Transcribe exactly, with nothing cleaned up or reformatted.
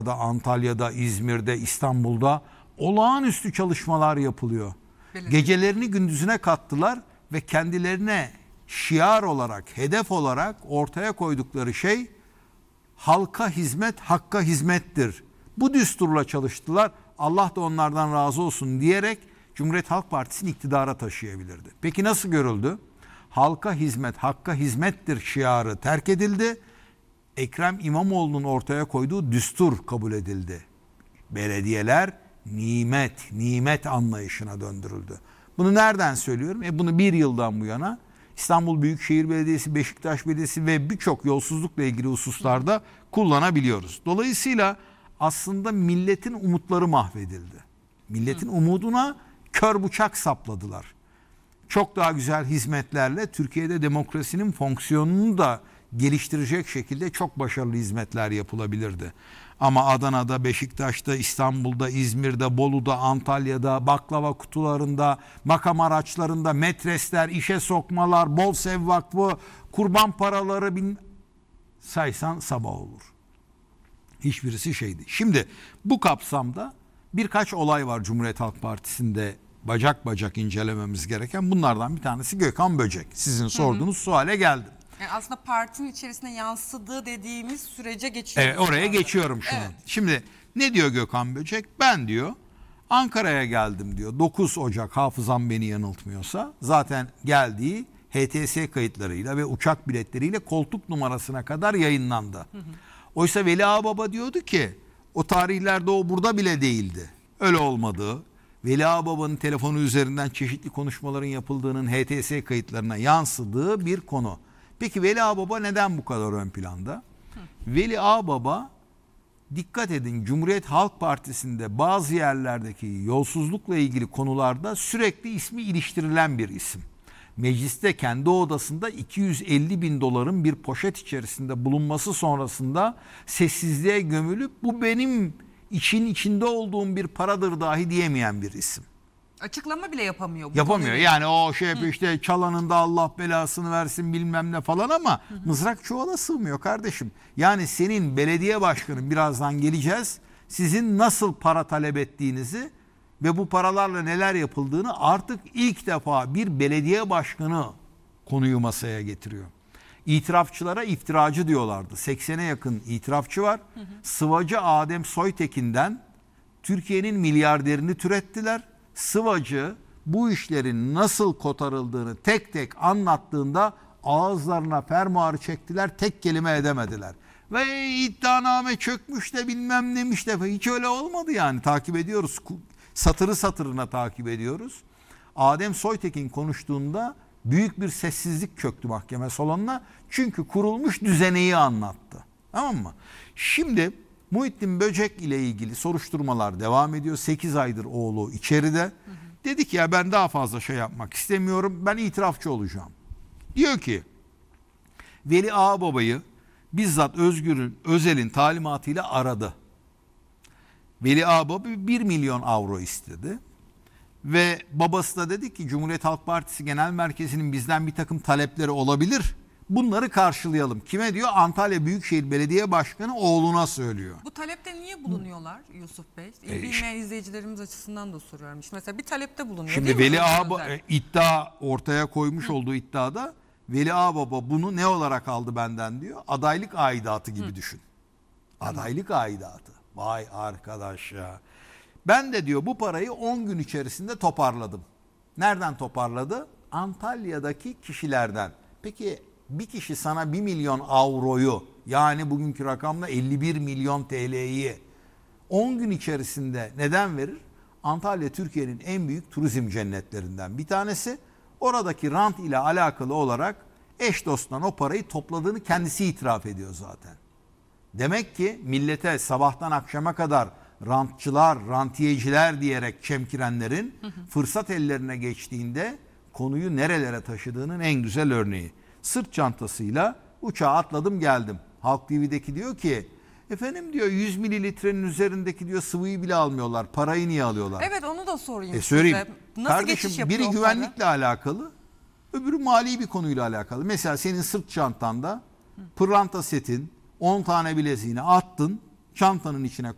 Antalya'da, İzmir'de, İstanbul'da olağanüstü çalışmalar yapılıyor. Gecelerini gündüzüne kattılar ve kendilerine şiar olarak, hedef olarak ortaya koydukları şey halka hizmet, hakka hizmettir. Bu düsturla çalıştılar. Allah da onlardan razı olsun diyerek Cumhuriyet Halk Partisi'ni iktidara taşıyabilirdi. Peki nasıl görüldü? Halka hizmet, hakka hizmettir şiarı terk edildi. Ekrem İmamoğlu'nun ortaya koyduğu düstur kabul edildi. Belediyeler nimet, nimet anlayışına döndürüldü. Bunu nereden söylüyorum? E bunu bir yıldan bu yana İstanbul Büyükşehir Belediyesi, Beşiktaş Belediyesi ve birçok yolsuzlukla ilgili hususlarda kullanabiliyoruz. Dolayısıyla aslında milletin umutları mahvedildi. Milletin umuduna kör bıçak sapladılar. Çok daha güzel hizmetlerle Türkiye'de demokrasinin fonksiyonunu da geliştirecek şekilde çok başarılı hizmetler yapılabilirdi. Ama Adana'da, Beşiktaş'ta, İstanbul'da, İzmir'de, Bolu'da, Antalya'da, baklava kutularında, makam araçlarında, metresler, işe sokmalar, Bol Sev Vakfı, kurban paraları bin... saysan sabah olur. Hiçbirisi şeydi. Şimdi bu kapsamda birkaç olay var Cumhuriyet Halk Partisi'nde bacak bacak incelememiz gereken. Bunlardan bir tanesi Gökhan Böcek. Sizin sorduğunuz hı hı. suale geldim. Yani aslında partinin içerisine yansıdığı dediğimiz sürece geçiyoruz. Evet, oraya geçiyorum şu an. Evet. Şimdi ne diyor Gökhan Böcek? Ben diyor Ankara'ya geldim diyor. dokuz Ocak hafızam beni yanıltmıyorsa zaten geldiği H T S kayıtlarıyla ve uçak biletleriyle koltuk numarasına kadar yayınlandı. Hı hı. Oysa Veli Ağababa diyordu ki o tarihlerde o burada bile değildi. Öyle olmadığı, Veli Ağababa'nın telefonu üzerinden çeşitli konuşmaların yapıldığının H T S kayıtlarına yansıdığı bir konu. Peki Veli Ağababa neden bu kadar ön planda? Hı. Veli Ağababa, dikkat edin, Cumhuriyet Halk Partisi'nde bazı yerlerdeki yolsuzlukla ilgili konularda sürekli ismi iliştirilen bir isim. Mecliste kendi odasında iki yüz elli bin doların bir poşet içerisinde bulunması sonrasında sessizliğe gömülüp bu benim için içinde olduğum bir paradır dahi diyemeyen bir isim. Açıklama bile yapamıyor. Bu Yapamıyor. Yani o şey yapıyor işte çalanın da Allah belasını versin bilmem ne falan ama hı hı. mızrak çuvala sığmıyor kardeşim. Yani senin belediye başkanın, birazdan geleceğiz, sizin nasıl para talep ettiğinizi ve bu paralarla neler yapıldığını artık ilk defa bir belediye başkanı konuyu masaya getiriyor. İtirafçılara iftiracı diyorlardı. seksene yakın itirafçı var. Hı hı. Sıvacı Adem Soytekin'den Türkiye'nin milyarderini türettiler. Sıvacı bu işlerin nasıl kotarıldığını tek tek anlattığında ağızlarına fermuarı çektiler, tek kelime edemediler. Ve iddianame çökmüş de bilmem nemiş de hiç öyle olmadı yani, takip ediyoruz. Satırı satırına takip ediyoruz. Adem Soytekin konuştuğunda büyük bir sessizlik çöktü mahkeme salonuna. Çünkü kurulmuş düzeneyi anlattı. Tamam mı? Şimdi Muhittin Böcek ile ilgili soruşturmalar devam ediyor. sekiz aydır oğlu içeride. Hı hı. Dedi ki ya ben daha fazla şey yapmak istemiyorum. Ben itirafçı olacağım. Diyor ki Veli Ağababa'yı bizzat Özgür'ün, Özel'in talimatıyla aradı. Veli Ağababa bir milyon avro istedi. Ve babası da dedi ki Cumhuriyet Halk Partisi Genel Merkezi'nin bizden bir takım talepleri olabilir. Bunları karşılayalım. Kime diyor? Antalya Büyükşehir Belediye Başkanı oğluna söylüyor. Bu talepte niye bulunuyorlar Yusuf Bey? E, Bilmeyen işte, izleyicilerimiz açısından da soruyorum. İşte mesela bir talepte bulunuyor. Şimdi Veli Ağababa e, iddia ortaya koymuş Hı. olduğu iddiada Veli Ağababa bunu ne olarak aldı benden diyor? Adaylık aidatı gibi Hı. düşün. Adaylık Hı. aidatı. Vay arkadaş ya. Ben de diyor bu parayı on gün içerisinde toparladım. Nereden toparladı? Antalya'daki kişilerden. Peki bir kişi sana bir milyon avroyu, yani bugünkü rakamla elli bir milyon T L'yi on gün içerisinde neden verir? Antalya Türkiye'nin en büyük turizm cennetlerinden bir tanesi. Oradaki rant ile alakalı olarak eş dosttan o parayı topladığını kendisi itiraf ediyor zaten. Demek ki millete sabahtan akşama kadar rantçılar, rantiyeciler diyerek çemkirenlerin hı hı. fırsat ellerine geçtiğinde konuyu nerelere taşıdığının en güzel örneği. Sırt çantasıyla uçağa atladım geldim. Halk T V'deki diyor ki efendim diyor yüz mililitrenin üzerindeki diyor sıvıyı bile almıyorlar. Parayı niye alıyorlar? Evet, onu da sorayım e, söyleyeyim. size. Nasıl Kardeşim, biri güvenlikle alakalı, öbürü mali bir konuyla alakalı. Mesela senin sırt çantanda pırlanta setin, on tane bileziğini attın, çantanın içine